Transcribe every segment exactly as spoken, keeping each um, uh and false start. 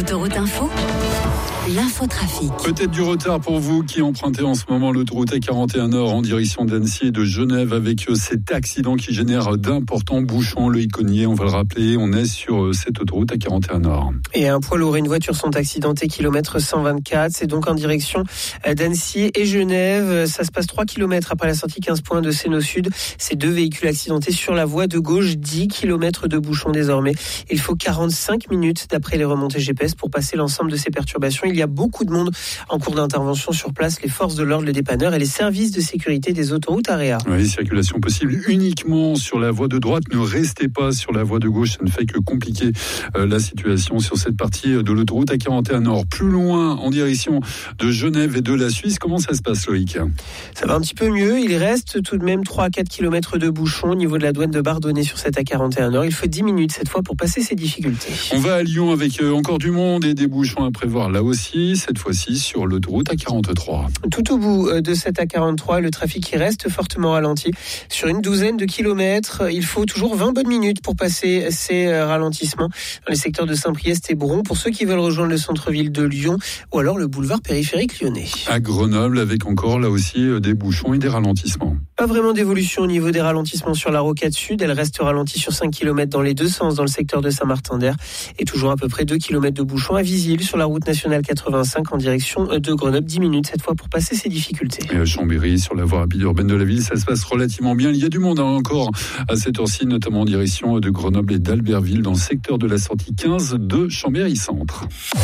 Autoroute Info, l'infotrafic. Peut-être du retard pour vous qui empruntez en ce moment l'autoroute A quarante et un Nord en direction d'Annecy et de Genève avec cet accident qui génère d'importants bouchons. Le Iconnier, on va le rappeler, on est sur cette autoroute A quarante et un Nord. Et un poids lourd et une voiture sont accidentés, kilomètre cent vingt-quatre. C'est donc en direction d'Annecy et Genève. Ça se passe trois kilomètres après la sortie quinze points de Séno Sud. Ces deux véhicules accidentés sur la voie de gauche, dix kilomètres de bouchons désormais. Il faut quarante-cinq minutes d'après les remontées G P S pour passer l'ensemble de ces perturbations. Il y a beaucoup de monde en cours d'intervention sur place. Les forces de l'ordre, les dépanneurs et les services de sécurité des autoroutes AREA. Oui, circulation possible uniquement sur la voie de droite. Ne restez pas sur la voie de gauche. Ça ne fait que compliquer euh, la situation sur cette partie de l'autoroute A quarante et un Nord. Plus loin, en direction de Genève et de la Suisse, comment ça se passe, Loïc ? Ça va un petit peu mieux. Il reste tout de même trois à quatre kilomètres de bouchons au niveau de la douane de Bardonnay sur cette A quarante et un Nord. Il faut dix minutes cette fois pour passer ces difficultés. On va à Lyon avec euh, encore du monde et des bouchons à prévoir là aussi, cette fois-ci sur l'autoroute A quarante-trois. Tout au bout de cette A quarante-trois, le trafic qui reste fortement ralenti sur une douzaine de kilomètres. Il faut toujours vingt bonnes minutes pour passer ces ralentissements dans les secteurs de Saint-Priest et Bron pour ceux qui veulent rejoindre le centre-ville de Lyon ou alors le boulevard périphérique lyonnais. À Grenoble avec encore là aussi des bouchons et des ralentissements. Pas vraiment d'évolution au niveau des ralentissements sur la rocade sud. Elle reste ralentie sur cinq kilomètres dans les deux sens dans le secteur de Saint-Martin-d'Air et toujours à peu près deux kilomètres de bouchons à Visil sur la route nationale quatre-vingt-cinq en direction de Grenoble. dix minutes cette fois pour passer ces difficultés. Et à Chambéry, sur la voie rapide urbaine de la ville, ça se passe relativement bien. Il y a du monde hein, encore à cette heure-ci, notamment en direction de Grenoble et d'Albertville dans le secteur de la sortie quinze de Chambéry-Centre.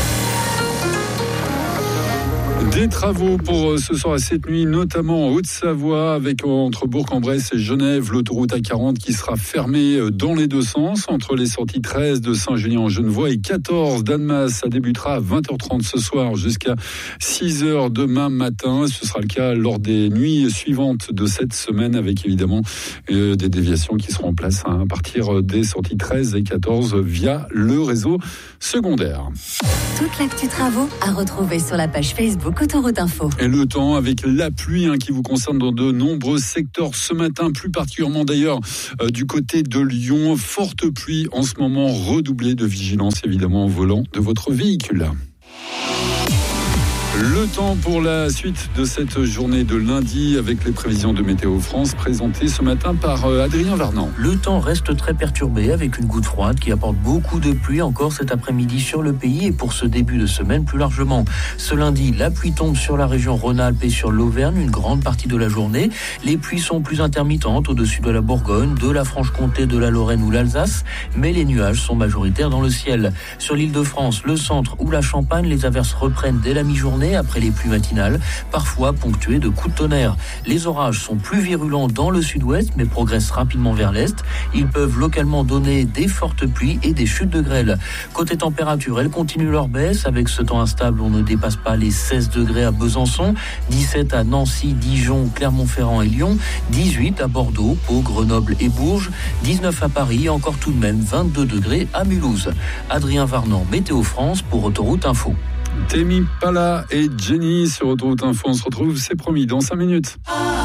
Des travaux pour ce soir et cette nuit, notamment en Haute-Savoie, avec entre Bourg-en-Bresse et Genève, l'autoroute A quarante qui sera fermée dans les deux sens, entre les sorties treize de Saint-Julien-en-Genevois et quatorze d'Annemasse. Ça débutera à vingt heures trente ce soir jusqu'à six heures demain matin. Ce sera le cas lors des nuits suivantes de cette semaine, avec évidemment euh, des déviations qui seront en place hein, à partir des sorties treize et quatorze via le réseau secondaire. Toute l'actu travaux à retrouver sur la page Facebook Autoroute Info. Et le temps avec la pluie hein, qui vous concerne dans de nombreux secteurs ce matin, plus particulièrement d'ailleurs euh, du côté de Lyon. Forte pluie en ce moment, redoublée de vigilance évidemment au volant de votre véhicule. Le temps pour la suite de cette journée de lundi avec les prévisions de Météo France présentées ce matin par Adrien Varnan. Le temps reste très perturbé avec une goutte froide qui apporte beaucoup de pluie encore cet après-midi sur le pays et pour ce début de semaine plus largement. Ce lundi, la pluie tombe sur la région Rhône-Alpes et sur l'Auvergne une grande partie de la journée. Les pluies sont plus intermittentes au-dessus de la Bourgogne, de la Franche-Comté, de la Lorraine ou l'Alsace, mais les nuages sont majoritaires dans le ciel. Sur l'Île-de-France, le centre ou la Champagne, les averses reprennent dès la mi-journée après les pluies matinales, parfois ponctuées de coups de tonnerre. Les orages sont plus virulents dans le sud-ouest, mais progressent rapidement vers l'est. Ils peuvent localement donner des fortes pluies et des chutes de grêle. Côté température, elles continuent leur baisse. Avec ce temps instable, on ne dépasse pas les seize degrés à Besançon, dix-sept à Nancy, Dijon, Clermont-Ferrand et Lyon, dix-huit à Bordeaux, Pau, Grenoble et Bourges, dix-neuf à Paris et encore tout de même vingt-deux degrés à Mulhouse. Adrien Varnan, Météo France pour Autoroute Info. Temi Pala et Jenny sur Autoroute Info. On se retrouve, c'est promis, dans cinq minutes.